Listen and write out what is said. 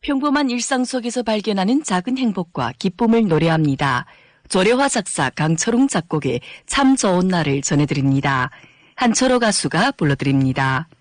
평범한 일상 속에서 발견하는 작은 행복과 기쁨을 노래합니다. 조례화 작사 강철웅 작곡의 참 좋은 날을 전해드립니다. 한철호 가수가 불러드립니다.